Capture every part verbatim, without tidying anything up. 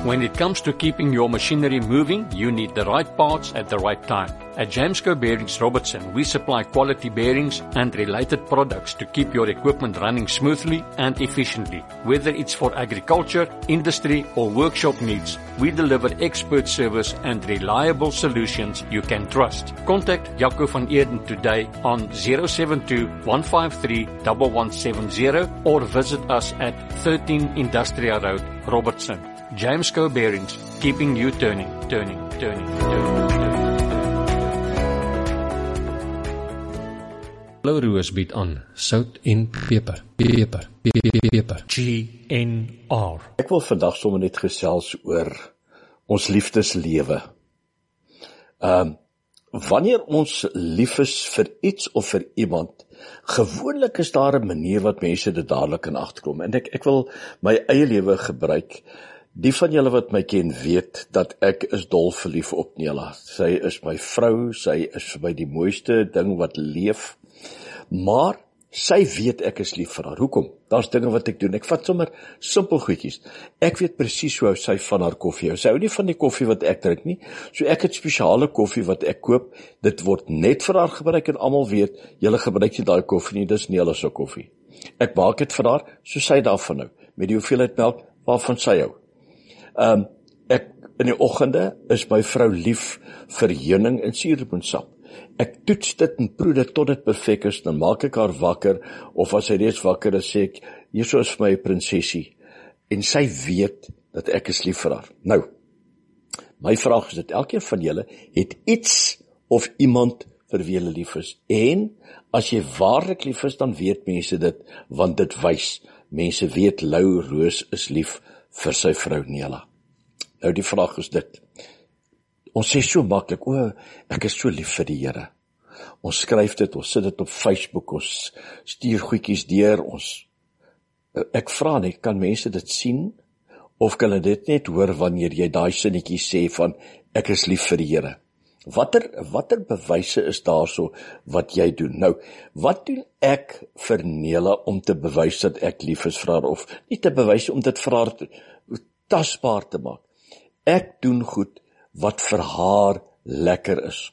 When it comes to keeping your machinery moving, you need the right parts at the right time. At Jamsco Bearings Robertson, we supply quality bearings and related products to keep your equipment running smoothly and efficiently. Whether it's for agriculture, industry, or workshop needs, we deliver expert service and reliable solutions you can trust. Contact Jaco van Eerden today on zero seven two, one five three, one one seven zero or visit us at thirteen Industrial Road, Robertson. Jamsco Bearings, keeping you turning, turning, turning, turning. Blou Roos bied aan sout en peper, peper, peper, peper. G N R. Ek wil vandag sommer net gesels oor ons liefdeslewe. Um, wanneer ons lief is vir iets of vir iemand, gewoonlik is daar 'n manier wat mense dit dadelik in agterkom. En ek, ek wil my eie lewe gebruik. Die van julle wat my ken weet dat ek is dol verlief op Nela. Sy is my vrou, sy is vir my die mooiste ding wat leef. Maar sy weet ek is lief vir haar. Hoekom? Daar's dinge wat ek doen. Ek vat sommer simpel goedjies. Ek weet presies hoe sy van haar koffie hou. Sy hou nie van die koffie wat ek drink nie. So ek het spesiale koffie wat ek koop. Dit word net vir haar gebruik en almal weet, julle gebruik nie daai koffie nie, dis Nela se koffie. Ek maak dit vir haar, so sy daarvan hou, met die hoeveelheid melk waarvan sy hou. Um, ek, in die oggende is my vrou lief vir heuning en suurlemoensap. Ek toets dit en proe dit tot dit perfek is, dan maak ek haar wakker, of as sy reeds wakker is, sê ek, hierso is vir my prinsesie, en sy weet dat ek is lief vir haar. Nou, my vraag is dit, elkeen van julle het iets of iemand vir wie julle lief is, en as jy waarlik lief is, dan weet mense dit, want dit wys, mense weet Blou Roos is lief vir sy vrou Nela. Nou die vraag is dit, ons sê so maklik, o, ek is so lief vir die Here. Ons skryf dit, ons sit dit op Facebook, ons stuur goedjies deur, ons, ek vra net, kan mense dit sien, of kan hulle dit net hoor wanneer jy daai sinnetjie sê van, ek is lief vir die Here? Watter, watter bewyse is daar so wat jy doen? Nou, wat doen ek vir Nela om te bewys dat ek lief is vir haar, of nie te bewys om dit vir haar te, tasbaar te maak? Ek doen goed wat vir haar lekker is.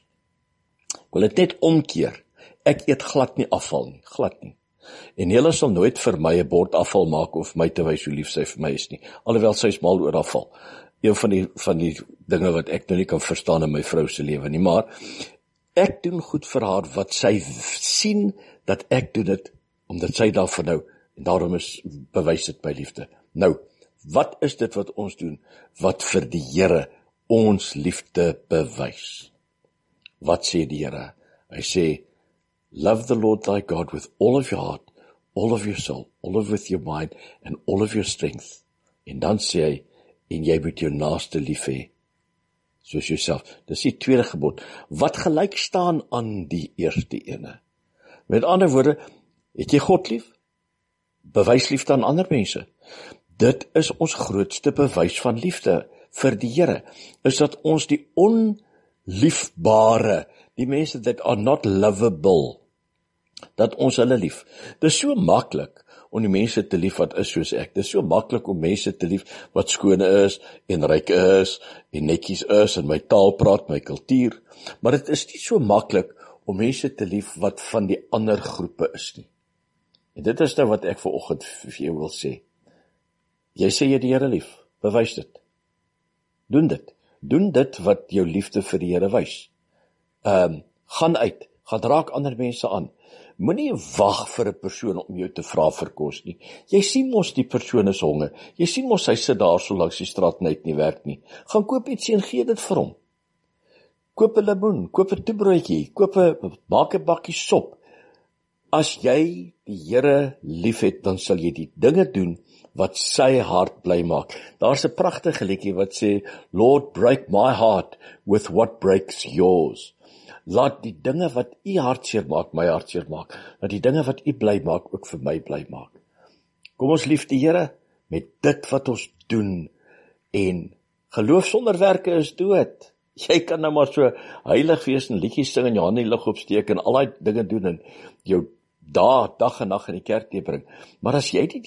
Ek wil dit net omkeer. Ek eet glad nie afval nie, glad nie. En Nela sal nooit vir my 'n bord afval maak of my te wys hoe lief sy vir my is nie. Alhoewel sy is mal oor afval. Een van die, van die dinge wat ek nou nie kan verstaan in my vrou se lewe nie, maar ek doen goed vir haar wat sy sien dat ek doen dit, omdat sy daarvan hou, en daarom is bewys dit my liefde. Nou, wat is dit wat ons doen, wat vir die Here ons liefde bewys? Wat sê die Here? Hy sê, love the Lord thy God with all of your heart, all of your soul, all of with your mind, and all of your strength. En dan sê hy, en jy moet jou naaste lief hê, soos jouself. Dis die tweede gebod, wat gelyk staan aan die eerste ene. Met ander woorde, het jy God lief? Bewys liefde aan ander mense. Dit is ons grootste bewys van liefde vir die Here, is dat ons die onliefbare, die mense that are not lovable, dat ons hulle lief. Dit is so maklik om die mense te lief wat is soos ek. Dit is so maklik om mense te lief wat skone is, en ryk is, en netjies is, en my taal praat, my kultuur. Maar dit is nie so maklik om mense te lief wat van die ander groepe is nie. En dit is nou wat ek vanoggend vir jou wil sê. Jy sê jy die Here lief, bewys dit. Doen dit. Doen dit wat jou liefde vir die Here wys. Um, gaan uit, gaan raak ander mense aan. Moenie wag vir 'n persoon om jou te vra vir kos nie. Jy sien mos die persoon is honger. Jy sien mos hy sit daar so langs die straat en hy het nie werk nie. Gaan koop iets en gee dit vir hom. Koop 'n lemoen, koop 'n toebroodjie, koop 'n maak 'n bakkie sop. As jy die Here liefhet, dan sal jy die dinge doen wat sy hart bly maak. Daar's 'n pragtige liedjie wat sê, Lord, break my heart with what breaks yours. Laat die dinge wat u hartseer maak, my hartseer maak. Laat die dinge wat u bly maak, ook vir my bly maak. Kom ons lief die Here met dit wat ons doen. En geloof sonder werke is dood. Jy kan nou maar so heilig wees en liedjies sing en jou hande in die lug opsteek en al die dinge doen en jou dag, dag en nag in die kerk te bring. Maar as jy die